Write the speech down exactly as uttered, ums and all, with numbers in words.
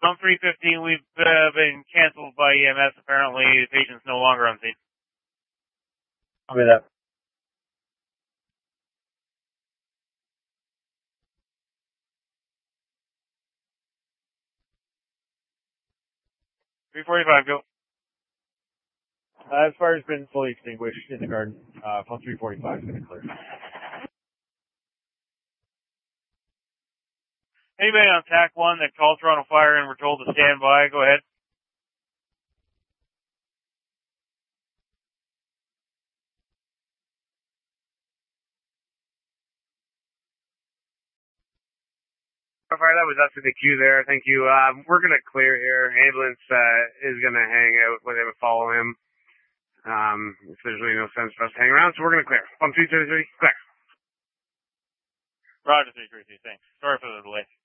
On three fifteen, we've uh, been canceled by E M S. Apparently, the patient's no longer on scene. Copy that. three forty-five, go. Uh, as fire's been fully extinguished in the garden, uh, phone three forty-five is going to clear. Anybody on T A C one that called Toronto Fire and were told to stand by, go ahead. Fire, that was us to the queue there. Thank you. Um, we're going to clear here. Ambulance uh, is going to hang out where they would follow him. Um, there's really no sense for us to hang around, so we're going to clear. one two three three, clear. Roger, three three three, thanks. Sorry for the delay.